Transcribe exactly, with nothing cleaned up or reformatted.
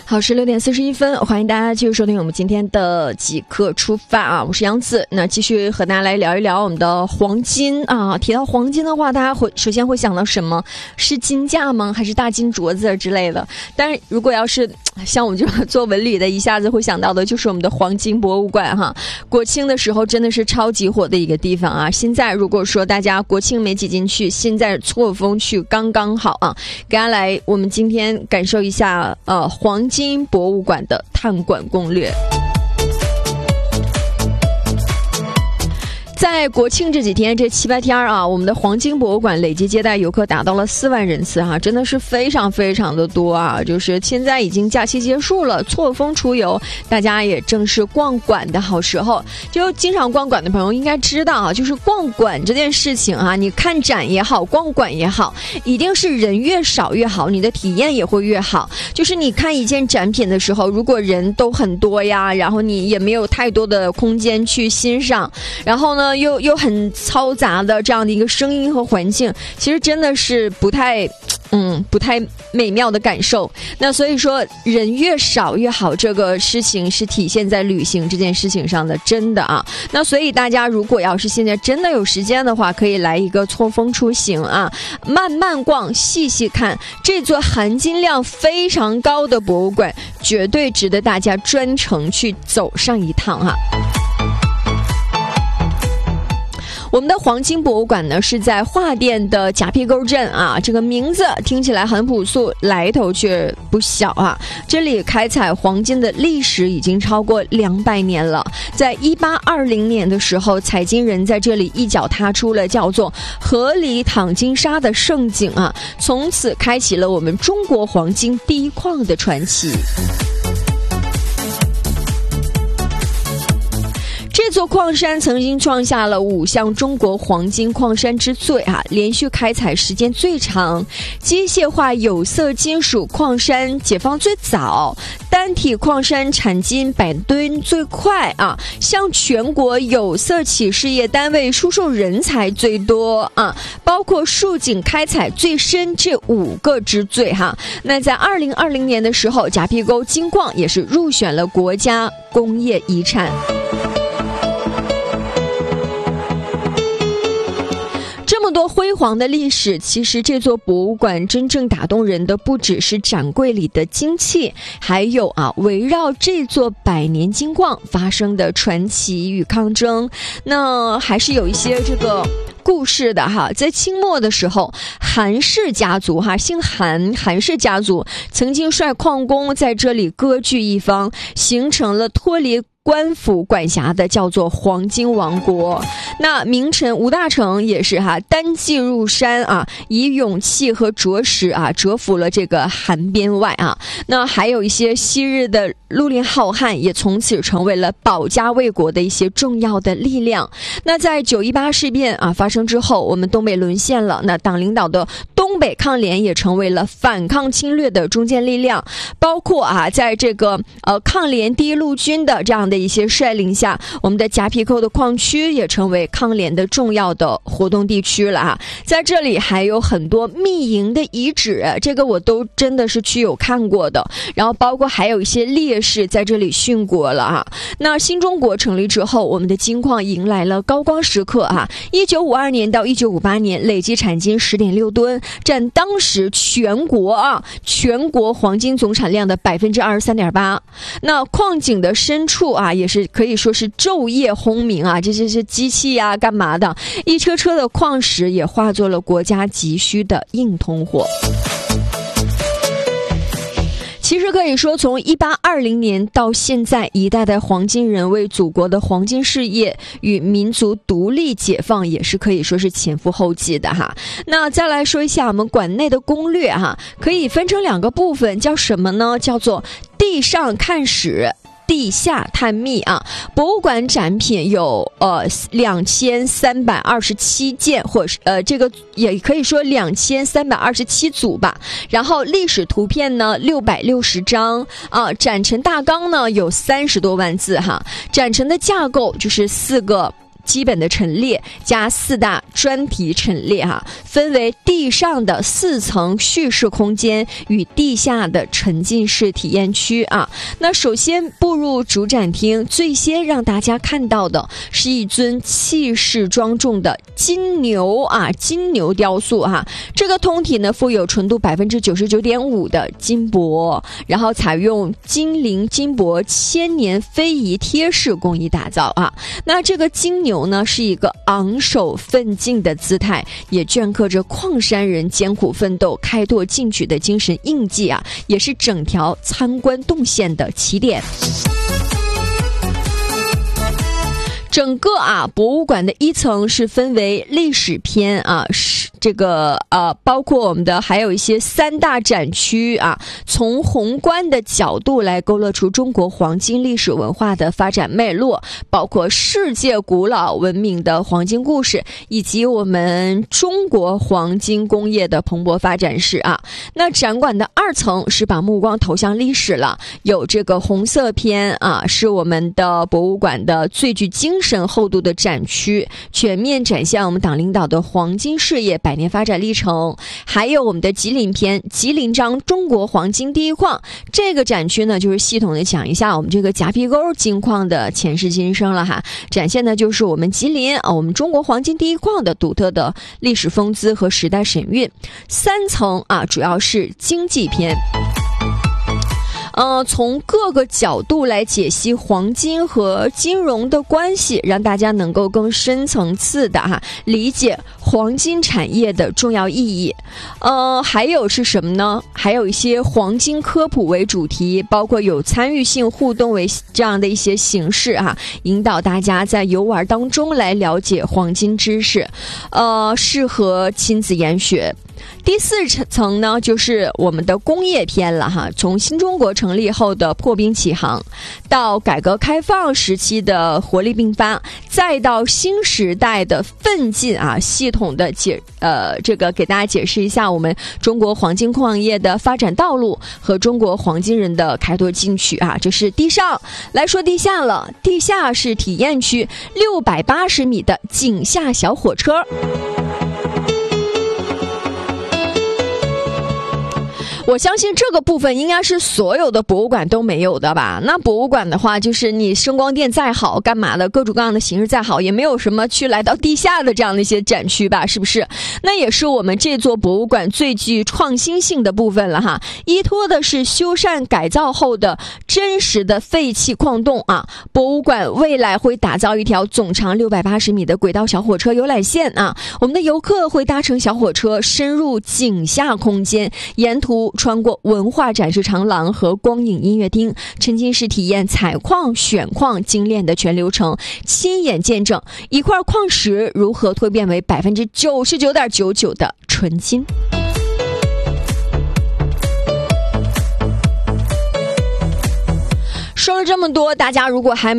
好，是六点四十一分，欢迎大家继续收听我们今天的即刻出发啊！我是杨子，那继续和大家来聊一聊我们的黄金啊。提到黄金的话，大家会首先会想到什么？是金架吗？还是大金镯子之类的？但是如果要是像我们这种做文旅的，一下子会想到的就是我们的黄金博物馆哈。国庆的时候真的是超级火的一个地方啊！现在如果说大家国庆没挤进去，现在错峰去刚刚好啊！给大家来，我们今天感受一下呃黄金。金博物馆的探馆攻略。在国庆这几天，这七八天啊，我们的黄金博物馆累计接待游客达到了四万人次哈、啊，真的是非常非常的多啊！就是现在已经假期结束了，错峰出游，大家也正是逛馆的好时候。就经常逛馆的朋友应该知道啊，就是逛馆这件事情啊，你看展也好，逛馆也好，一定是人越少越好，你的体验也会越好。就是你看一件展品的时候，如果人都很多呀，然后你也没有太多的空间去欣赏，然后呢又又很嘈杂的这样的一个声音和环境，其实真的是不太嗯不太美妙的感受。那所以说人越少越好，这个事情是体现在旅行这件事情上的，真的啊。那所以大家如果要是现在真的有时间的话，可以来一个错峰出行啊，慢慢逛，细细看这座含金量非常高的博物馆，绝对值得大家专程去走上一趟啊。我们的黄金博物馆呢是在桦甸的夹皮沟镇啊，这个名字听起来很朴素，来头却不小啊。这里开采黄金的历史已经超过两百年了。在一八二零年的时候，采金人在这里一脚踏出了叫做河里淌金沙的盛景啊，从此开启了我们中国黄金第一矿的传奇。这座矿山曾经创下了五项中国黄金矿山之最啊，连续开采时间最长，机械化有色金属矿山解放最早，单体矿山产金百吨最快啊，向全国有色企事业单位输送人才最多啊，包括竖井开采最深这五个之最哈。那在二零二零年的时候，夹皮沟金矿也是入选了国家工业遗产。这么多辉煌的历史，其实这座博物馆真正打动人的不只是展柜里的金器，还有啊围绕这座百年金矿发生的传奇与抗争。那还是有一些这个故事的哈。在清末的时候，韩氏家族哈，姓韩，韩氏家族曾经率矿工在这里割据一方，形成了脱离官府管辖的叫做黄金王国。那名臣吴大成也是哈单骑入山啊，以勇气和着实啊折服了这个韩边外啊。那还有一些昔日的绿林好汉也从此成为了保家卫国的一些重要的力量。那在九一八事变啊发生之后，我们东北沦陷了，那党领导的东北抗联也成为了反抗侵略的中坚力量，包括啊在这个呃抗联第一路军的这样的一些率领下，我们的夹皮沟的矿区也成为抗联的重要的活动地区了哈。在这里还有很多密营的遗址，这个我都真的是去有看过的，然后包括还有一些烈士在这里殉国了哈。那新中国成立之后，我们的金矿迎来了高光时刻哈。一九五二年到一九五八年累计产金十点六吨，占当时全国啊全国黄金总产量的百分之二十三点八。那矿井的深处啊也是可以说是昼夜轰鸣啊，这些是机器呀、啊、干嘛的，一车车的矿石也化作了国家急需的硬通货。其实可以说，从一八二零年到现在，一代代黄金人为祖国的黄金事业与民族独立解放也是可以说是前赴后继的哈。那再来说一下我们馆内的攻略哈，可以分成两个部分，叫什么呢？叫做地上看史，地下探秘啊。博物馆展品有呃两千三百二十七件，或是呃这个也可以说两千三百二十七组吧。然后历史图片呢六百六十张啊，展陈大纲呢有三十多万字哈。展陈的架构就是四个基本的陈列加四大专题陈列哈、啊，分为地上的四层叙事空间与地下的沉浸式体验区啊。那首先步入主展厅，最先让大家看到的是一尊气势庄重的金牛啊，金牛雕塑哈、啊。这个通体呢附有纯度百分之九十九点五的金箔，然后采用金陵金箔千年非遗贴饰工艺打造啊。那这个金牛呢是一个昂首奋进的姿态，也镌刻着矿山人艰苦奋斗、开拓进取的精神印记啊，也是整条参观动线的起点。整个啊博物馆的一层是分为历史篇啊，是这个呃包括我们的还有一些三大展区啊，从宏观的角度来勾勒出中国黄金历史文化的发展脉络，包括世界古老文明的黄金故事，以及我们中国黄金工业的蓬勃发展史啊。那展馆的二层是把目光投向历史了，有这个红色篇啊，是我们的博物馆的最具精神厚度的展区，全面展现我们党领导的黄金事业百年发展历程。还有我们的吉林篇，吉林章中国黄金第一矿，这个展区呢就是系统的讲一下我们这个夹皮沟金矿的前世今生了哈，展现的就是我们吉林啊，我们中国黄金第一矿的独特的历史风姿和时代神韵。三层啊主要是经济篇，呃，从各个角度来解析黄金和金融的关系，让大家能够更深层次的哈理解黄金产业的重要意义。呃，还有是什么呢？还有一些黄金科普为主题，包括有参与性互动为这样的一些形式哈，引导大家在游玩当中来了解黄金知识，呃，适合亲子研学。第四层呢就是我们的工业篇了哈，从新中国成立后的破冰起航，到改革开放时期的活力迸发，再到新时代的奋进啊，系统的解呃这个给大家解释一下我们中国黄金矿业的发展道路和中国黄金人的开拓进取啊。这是地上，来说地下了，地下是体验区，六百八十米的井下小火车。我相信这个部分应该是所有的博物馆都没有的吧。那博物馆的话，就是你声光电再好干嘛的，各种各样的形式再好，也没有什么去来到地下的这样的一些展区吧，是不是？那也是我们这座博物馆最具创新性的部分了哈，依托的是修缮改造后的真实的废弃矿洞啊。博物馆未来会打造一条总长六百八十米的轨道小火车游览线啊，我们的游客会搭乘小火车深入井下空间，沿途穿过文化展示长廊和光影音乐厅，沉浸式体验采矿、选矿、精炼的全流程，亲眼见证一块矿石如何蜕变为百分之九十九点九九的纯金。说了这么多，大家如果还